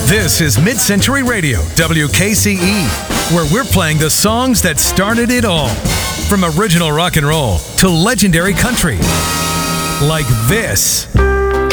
This is Mid-Century Radio, WKCE, where we're playing the songs that started it all. From original rock and roll to legendary country. Like this.